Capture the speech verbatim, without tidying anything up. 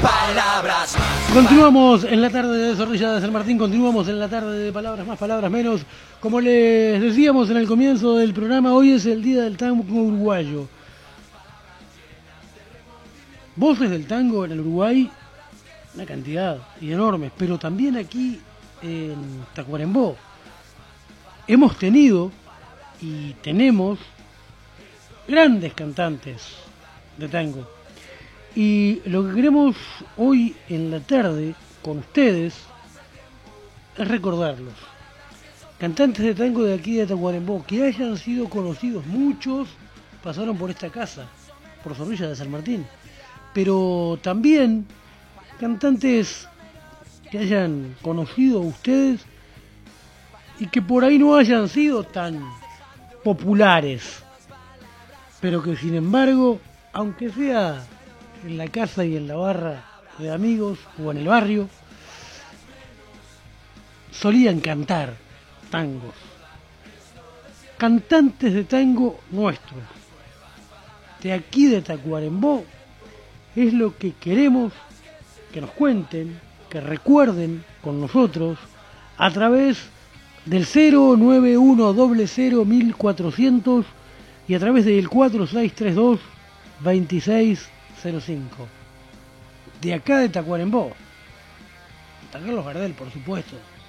palabras más. Continuamos en la tarde de Zorrilla de San Martín, continuamos en la tarde de Palabras Más, Palabras Menos. Como les decíamos en el comienzo del programa, hoy es el Día del Tango Uruguayo. Voces del tango en el Uruguay, una cantidad y enormes, pero también aquí en Tacuarembó hemos tenido y tenemos grandes cantantes de tango. Y lo que queremos hoy en la tarde con ustedes es recordarlos. Cantantes de tango de aquí de Tacuarembó, que hayan sido conocidos, muchos pasaron por esta casa, por Zorrilla de San Martín. Pero también cantantes que hayan conocido ustedes y que por ahí no hayan sido tan populares, pero que sin embargo, aunque sea en la casa y en la barra de amigos o en el barrio, solían cantar tangos. Cantantes de tango nuestros, de aquí de Tacuarembó, es lo que queremos que nos cuenten, que recuerden con nosotros a través del cero nueve uno cero cero mil cuatrocientos y a través del cuatro seis tres dos veintiséis cero cinco. De acá de Tacuarembó, San Carlos Gardel, por supuesto.